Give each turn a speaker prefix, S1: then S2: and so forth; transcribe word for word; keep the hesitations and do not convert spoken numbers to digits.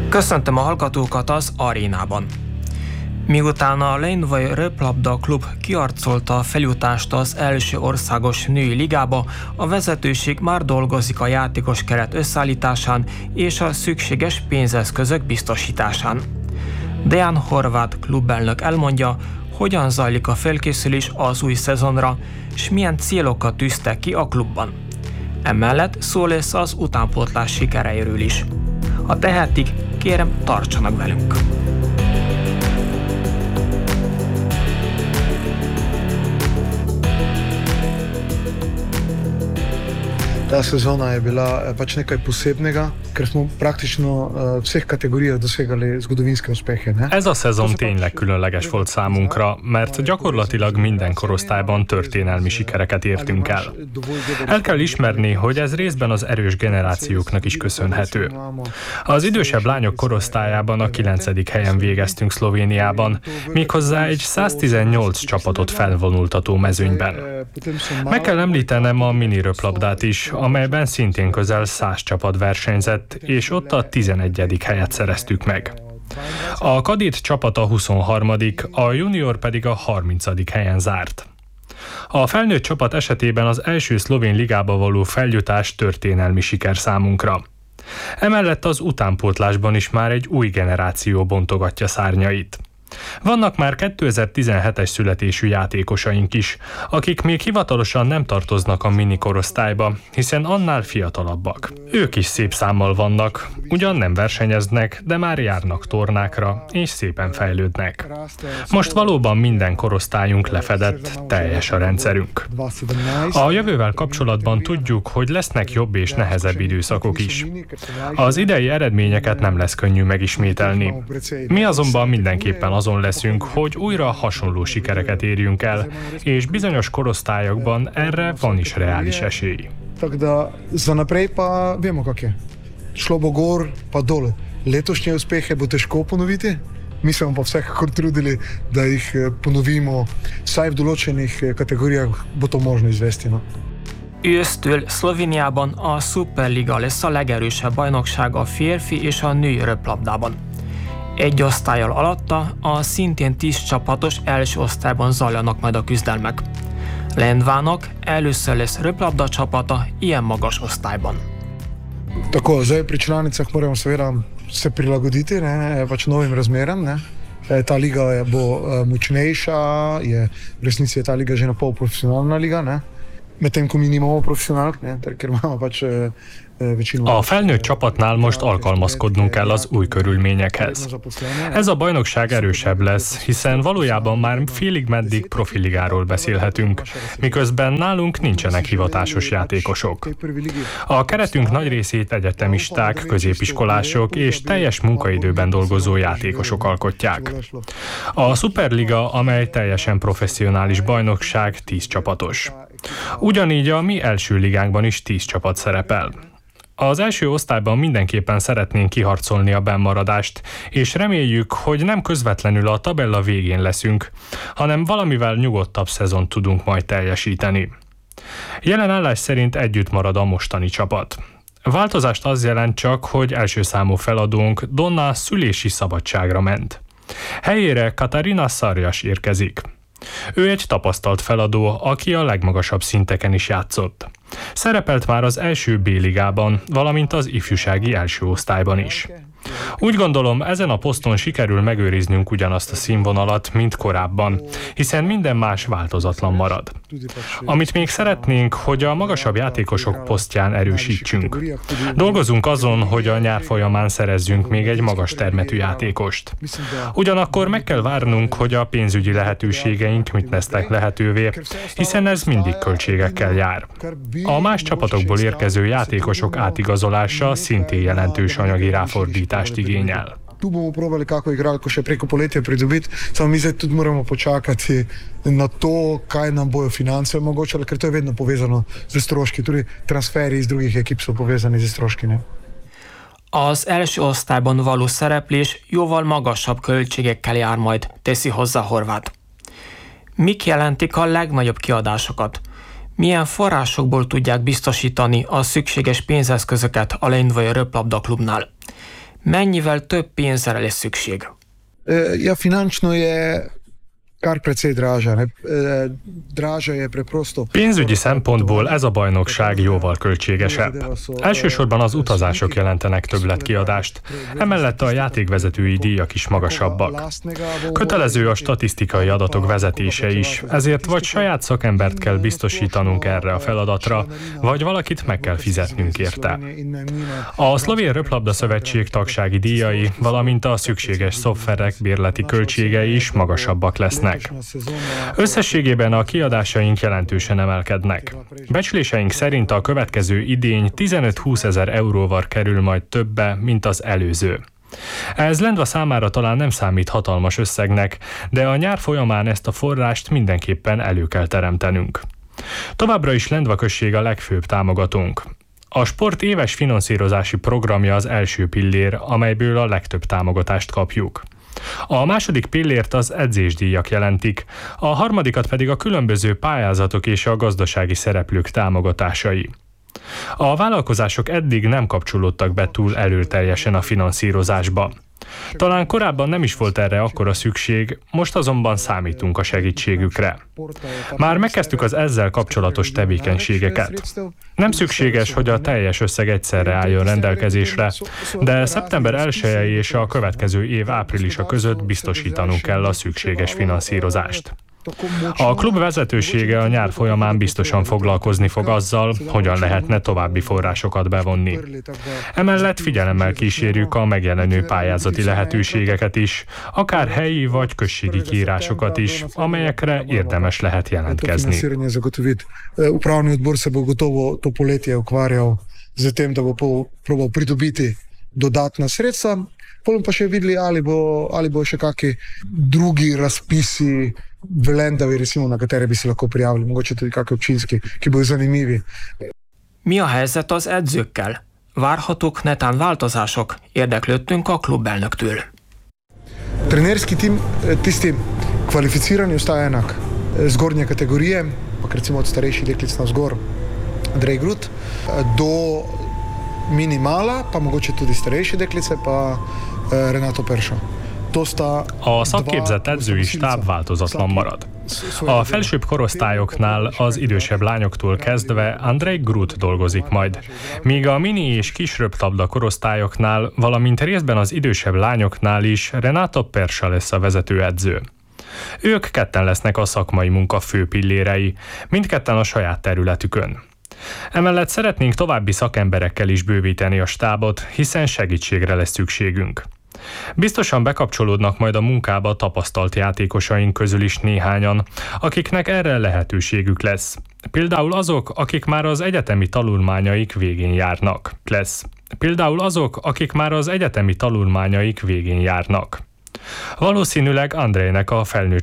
S1: Köszöntöm a hallgatókat az arénában. Miután a Lendvai Röplabda Klub kiarcolta a feljutást az első országos női ligába, a vezetőség már dolgozik a játékos keret összeállításán és a szükséges pénzeszközök biztosításán. Dejan Horváth klubelnök elmondja, hogyan zajlik a felkészülés az új szezonra, és milyen célokat tűztek ki a klubban. Emellett szó lesz az utánpótlás sikereiről is. Ha tehetik, kérem, tartsanak velünk!
S2: Ta sezona je bila pač nekaj posebnega, ker smo praktično v vseh kategorijah dosegali zgodovinske uspehe. Ne?
S3: Ez a szezon tényleg különleges volt számunkra, mert gyakorlatilag minden korosztályban történelmi sikereket értünk el. El kell ismerni, hogy ez részben az erős generációknak is köszönhető. Az idősebb lányok korosztályában a kilencedik helyen végeztünk Szlovéniában, méghozzá egy száztizennyolc csapatot felvonultató mezőnyben. Meg kell említenem a mini röplabdát is, amelyben szintén közel száz csapat versenyzett, és ott a tizenegyedik helyet szereztük meg. A kadét csapat a huszonharmadik, a junior pedig a harmincadik helyen zárt. A felnőtt csapat esetében az első szlovén ligába való feljutás történelmi siker számunkra. Emellett az utánpótlásban is már egy új generáció bontogatja szárnyait. Vannak már kétezer-tizenhetes születésű játékosaink is, akik még hivatalosan nem tartoznak a mini korosztályba, hiszen annál fiatalabbak. Ők is szép számmal vannak, ugyan nem versenyeznek, de már járnak tornákra, és szépen fejlődnek. Most valóban minden korosztályunk lefedett, teljes a rendszerünk. A jövővel kapcsolatban tudjuk, hogy lesznek jobb és nehezebb időszakok is. Az idei eredményeket nem lesz könnyű megismételni. Mi azonban mindenképpen azon leszünk, hogy újra hasonló sikereket érjünk el, és bizonyos korosztályokban erre van is reális esély.
S2: Tako da za naprej pa vemo, kak je. Šlo bo gor pa dol. Letošnje uspehe bo težko ponoviti. Mi se bomo pa vsekakor trudili, da jih ponovimo, vsaj v določenih kategorijah bo to možno izvesti. No?
S1: Ősztől Szlovéniában a Superliga lesz a legerősebb bajnokság a férfi és a női röplabdában. Egy osztállyal alatta a szintén tíz csapatos első osztályban zajlanak majd a küzdelmek. Lendvának először lesz röplabda csapata ilyen magas osztályban.
S2: Tako, zdaj pri članicah moramo seveda se prilagoditi, ne, pač novim razmeram. Ne. Ta liga bo močnejša, je, v resnici je ta liga že na pol profesionalna liga, ne. Medtem ko mi nimamo profesionálok, ne, ker imamo pač
S3: A felnőtt csapatnál most alkalmazkodnunk kell az új körülményekhez. Ez a bajnokság erősebb lesz, hiszen valójában már félig meddig profiligáról beszélhetünk, miközben nálunk nincsenek hivatásos játékosok. A keretünk nagy részét egyetemisták, középiskolások és teljes munkaidőben dolgozó játékosok alkotják. A Superliga, amely teljesen professzionális bajnokság, tíz csapatos. Ugyanígy a mi első ligánkban is tíz csapat szerepel. Az első osztályban mindenképpen szeretnénk kiharcolni a bennmaradást, és reméljük, hogy nem közvetlenül a tabella végén leszünk, hanem valamivel nyugodtabb szezont tudunk majd teljesíteni. Jelen állás szerint együtt marad a mostani csapat. Változást az jelent csak, hogy első számú feladónk Donna szülési szabadságra ment. Helyére Katarina Szarjas érkezik. Ő egy tapasztalt feladó, aki a legmagasabb szinteken is játszott. Szerepelt már az első B-ligában, valamint az ifjúsági első osztályban is. Úgy gondolom, ezen a poszton sikerül megőriznünk ugyanazt a színvonalat, mint korábban, hiszen minden más változatlan marad. Amit még szeretnénk, hogy a magasabb játékosok posztján erősítsünk. Dolgozunk azon, hogy a nyár folyamán szerezzünk még egy magas termetű játékost. Ugyanakkor meg kell várnunk, hogy a pénzügyi lehetőségeink mit tesznek lehetővé, hiszen ez mindig költségekkel jár. A más csapatokból érkező játékosok átigazolása szintén jelentős anyagi ráfordítást igényel.
S2: Tu bomo probali kako igralko še preko poletja pridobiti, samo mi zdaj tudi moramo počakati na to, kaj nam bojo finance omogočale, ker to je vedno povezano z stroški, tudi transferi iz drugih ekip so povezani z stroški. Ne?
S1: Az első osztályban való szereplés jóval magasabb költségekkel jár majd, teszi hozzá Horváth. Mik jelentik a legnagyobb kiadásokat? Milyen forrásokból tudják biztosítani a szükséges pénzeszközöket a Lendvai Röplabda Klubnál? Mennyivel több pénzre lesz szükség?
S2: Ja, finančno je kar precej draža. Ne? Draža je preprosto.
S3: Pénzügyi szempontból ez a bajnokság jóval költségesebb. Elsősorban az utazások jelentenek többletkiadást, emellett a játékvezetői díjak is magasabbak. Kötelező a statisztikai adatok vezetése is, ezért vagy saját szakembert kell biztosítanunk erre a feladatra, vagy valakit meg kell fizetnünk érte. A Szlovén Röplabda Szövetség tagsági díjai, valamint a szükséges szoftverek bérleti költségei is magasabbak lesznek. Összességében a kiadásaink jelentősen emelkednek. Becsléseink szerint a következő idény tizenöt-húsz ezer euróval kerül majd többe, mint az előző. Ez Lendva számára talán nem számít hatalmas összegnek, de a nyár folyamán ezt a forrást mindenképpen elő kell teremtenünk. Továbbra is Lendva község a legfőbb támogatónk. A sport éves finanszírozási programja az első pillér, amelyből a legtöbb támogatást kapjuk. A második pillért az edzésdíjak jelentik, a harmadikat pedig a különböző pályázatok és a gazdasági szereplők támogatásai. A vállalkozások eddig nem kapcsolódtak be túl erőteljesen a finanszírozásba. Talán korábban nem is volt erre akkora szükség, most azonban számítunk a segítségükre. Már megkezdtük az ezzel kapcsolatos tevékenységeket. Nem szükséges, hogy a teljes összeg egyszerre álljon rendelkezésre, de szeptember elsejei és a következő év áprilisa között biztosítanunk kell a szükséges finanszírozást. A klub vezetősége a nyár folyamán biztosan foglalkozni fog azzal, hogyan lehetne további forrásokat bevonni. Emellett figyelemmel kísérjük a megjelenő pályázati lehetőségeket is, akár helyi vagy községi kiírásokat is, amelyekre érdemes lehet jelentkezni.
S2: Upravni odbor se bo gotovo to poletje ukvarjal z tem, da bo probal pridobiti dodatna sredstva. Potem pa še videli, ali bo, ali bo še kakšni drugi razpisi v Lendavi, recimo, na katere bi se lahko prijavili, mogoče tudi kakšni občinski, ki bodo zanimivi.
S1: Mi a helyzet az edzőkkel? Várhatók netán változások? Érdeklődtünk a klubelnöktől.
S2: Trenerski tim, tisti kvalificirani ostaja enak. Zgornje kategorije, pa recimo od starejših deklic na vzgor, Andrej Grut, do minimala, pa mogoče tudi starejše deklice, pa Renato Perša.
S3: A szakképzett edzői stáb változatlan marad. A felsőbb korosztályoknál az idősebb lányoktól kezdve Andrej Grut dolgozik majd, míg a mini és kis röplabda korosztályoknál, valamint részben az idősebb lányoknál is Renato Perša lesz a vezetőedző. Ők ketten lesznek a szakmai munka fő pillérei, mindketten a saját területükön. Emellett szeretnénk további szakemberekkel is bővíteni a stábot, hiszen segítségre lesz szükségünk. Biztosan bekapcsolódnak majd a munkába tapasztalt játékosaink közül is néhányan, akiknek erre lehetőségük lesz. Például azok, akik már az egyetemi tanulmányaik végén járnak. Lesz. Például azok, akik már az egyetemi tanulmányaik végén járnak. Valószínűleg Andrejnek a felnőtt